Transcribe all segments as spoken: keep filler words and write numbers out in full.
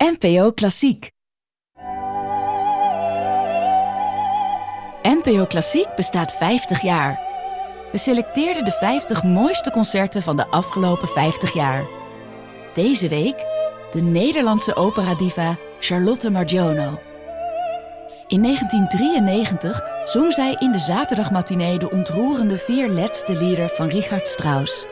N P O Klassiek. N P O Klassiek bestaat vijftig jaar. We selecteerden de vijftig mooiste concerten van de afgelopen vijftig jaar. Deze week de Nederlandse operadiva Charlotte Margiono. In negentien drieënnegentig zong zij in de zaterdagmatinee de ontroerende vier laatste lieder van Richard Strauss.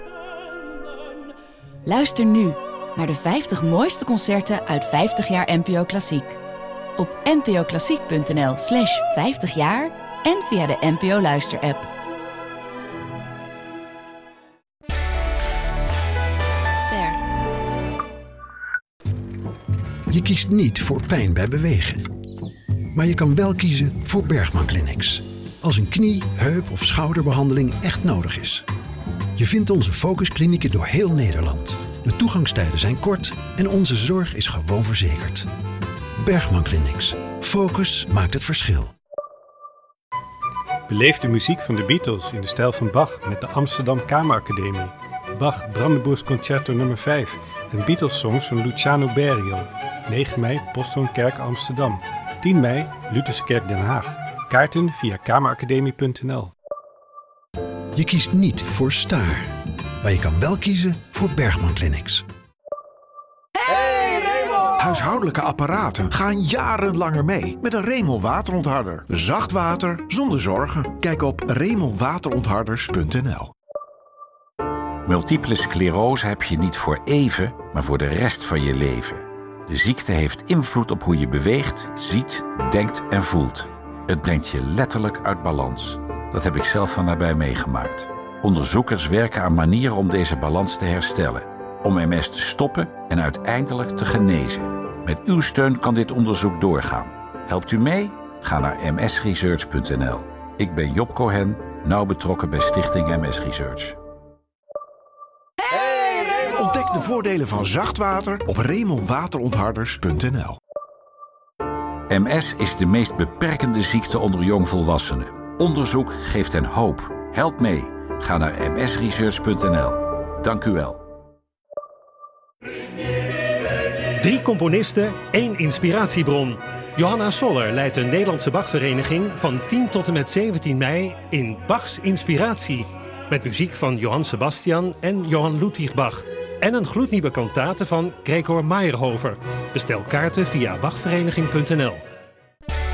Luister nu naar de vijftig mooiste concerten uit vijftig jaar N P O Klassiek. Op npoklassiek.nl slash vijftig jaar en via de N P O Luister-app. Ster. Je kiest niet voor pijn bij bewegen. Maar je kan wel kiezen voor Bergman Clinics. Als een knie, heup of schouderbehandeling echt nodig is. Je vindt onze focusklinieken door heel Nederland. De toegangstijden zijn kort en onze zorg is gewoon verzekerd. Bergman Clinics. Focus maakt het verschil. Beleef de muziek van de Beatles in de stijl van Bach met de Amsterdam Kameracademie. Bach Brandenburgs Concerto nummer vijf en Beatles-songs van Luciano Berio. negen mei, Posthoonkerk Amsterdam. tien mei, Lutherse Kerk Den Haag. Kaarten via kameracademie punt n l. Je kiest niet voor Staar. Maar je kan wel kiezen voor Bergman Clinics. Huishoudelijke apparaten gaan jarenlanger mee met een Remel waterontharder. Zacht water zonder zorgen. Kijk op remel waterontharders punt n l. Multiple sclerose heb je niet voor even, maar voor de rest van je leven. De ziekte heeft invloed op hoe je beweegt, ziet, denkt en voelt. Het brengt je letterlijk uit balans. Dat heb ik zelf van nabij meegemaakt. Onderzoekers werken aan manieren om deze balans te herstellen. Om M S te stoppen en uiteindelijk te genezen. Met uw steun kan dit onderzoek doorgaan. Helpt u mee? Ga naar m s research punt n l. Ik ben Job Cohen, nauw betrokken bij Stichting M S Research. Ontdek de voordelen van zacht water op remel waterontharders punt n l. M S is de meest beperkende ziekte onder jongvolwassenen. Onderzoek geeft hen hoop. Help mee. Ga naar m s research punt n l. Dank u wel. Drie componisten, één inspiratiebron. Johanna Soller leidt de Nederlandse Bachvereniging van tien tot en met zeventien mei in Bachs Inspiratie. Met muziek van Johann Sebastian en Johann Ludwig Bach. En een gloednieuwe kantate van Gregor Meyerhofer. Bestel kaarten via bachvereniging punt n l.